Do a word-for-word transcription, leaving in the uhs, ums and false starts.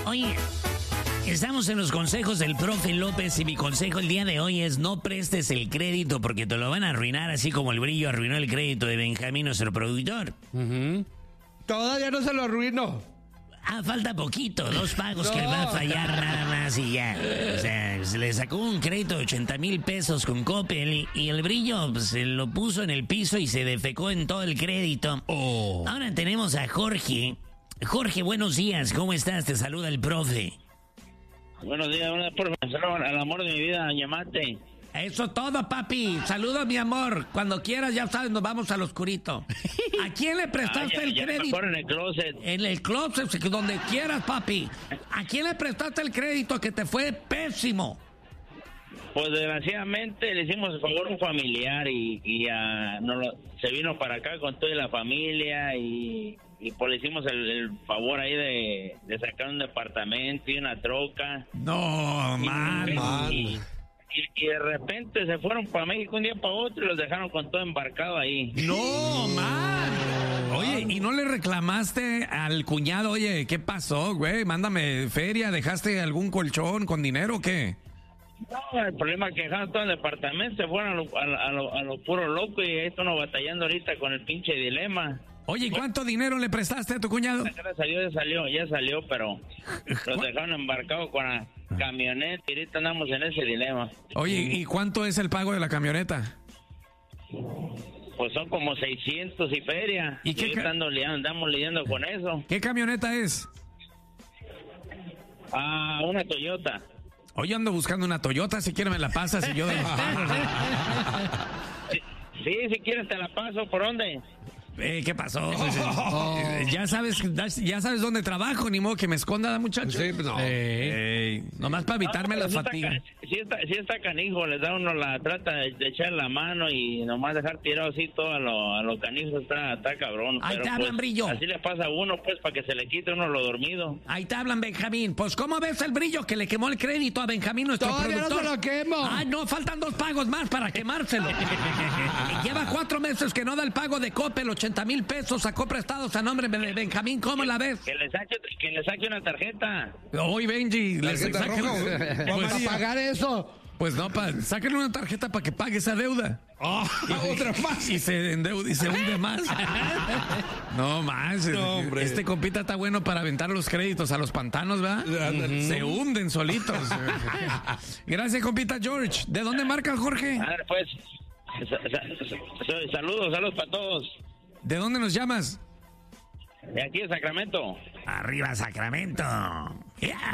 Oye, estamos en los consejos del profe López y mi consejo el día de hoy es no prestes el crédito porque te lo van a arruinar así como el brillo arruinó el crédito de Benjamín, nuestro productor. Uh-huh. Todavía no se lo arruino. Ah, falta poquito, dos pagos No. que va a fallar nada más y ya. O sea, se le sacó un crédito de ochenta mil pesos con Coppel y, y el brillo pues, se lo puso en el piso y se defecó en todo el crédito. Oh. Ahora tenemos a Jorge. Jorge, buenos días, ¿cómo estás? Te saluda el profe. Buenos días, buenas por al amor de mi vida, Ñamate. Eso todo, papi. Saludos, mi amor. Cuando quieras, ya sabes, nos vamos al oscurito. ¿A quién le prestaste Ah, ya, el ya crédito? mejor en el closet. En el closet, donde quieras, papi. ¿A quién le prestaste el crédito que te fue pésimo? Pues desgraciadamente le hicimos el favor a un familiar y, y ah, no lo- se vino para acá con toda la familia y, y pues le hicimos el, el favor ahí de, de sacar un departamento y una troca. No, man. man. Y, y- y de repente se fueron para México un día para otro y los dejaron con todo embarcado ahí. No, man. Oye, ¿y no le reclamaste al cuñado? Oye, ¿qué pasó, güey? Mándame feria. ¿Dejaste algún colchón con dinero o qué? No, el problema es que dejaron todo el departamento, se fueron a lo, a, lo- a lo, a lo puro loco y ahí estamos batallando ahorita con el pinche dilema. Oye, ¿y cuánto dinero le prestaste a tu cuñado? Gracias a Dios ya salió, ya salió, pero los dejaron embarcados con la camioneta y ahorita andamos en ese dilema. Oye, ¿y cuánto es el pago de la camioneta? Pues son como seiscientos y feria. ¿Y ¿Y qué ahorita ca- ando liando- andamos lidiando con eso. ¿Qué camioneta es? Ah, una Toyota. Oye, ando buscando una Toyota, si quieres me la pasas y yo... Sí, sí, si quieres te la paso. ¿Por dónde? Eh, ¿Qué pasó? Eh, ya sabes, ya sabes dónde trabajo, ni modo que me esconda, muchacho. Sí, no. Eh, nomás para evitarme No, la pero sí está fatiga. ca- Sí está, sí está canijo, les da uno la trata de, de echar la mano y nomás dejar tirado así todo a lo, a lo canijo está, está cabrón. Ahí Pero, te hablan, pues, Brillo. Así le pasa a uno, pues, para que se le quite uno lo dormido. Ahí te hablan, Benjamín. Pues, ¿cómo ves el brillo que le quemó el crédito a Benjamín, nuestro Todavía no productor? se lo quemo. Ay, no, faltan dos pagos más para quemárselo. Lleva cuatro meses que no da el pago de Coppel, ochenta mil pesos, sacó prestados a nombre de Benjamín. ¿Cómo la ves? Que le saque, que le saque una tarjeta. Hoy, Benji, les Tarjeta saquen- roja. Vamos Pues, a pagar eso. pues no, pa, sáquenle una tarjeta para que pague esa deuda. Otra más. Y se endeuda y se hunde más. No más. No, hombre. Este compita está bueno para aventar los créditos a los pantanos, ¿verdad? Ándale. Se hunden solitos. Gracias, compita George. ¿De dónde marca Jorge? A ver, pues, sa- sa- sa- saludos, saludos para todos. ¿De dónde nos llamas? De aquí de Sacramento. Arriba, Sacramento. Yeah.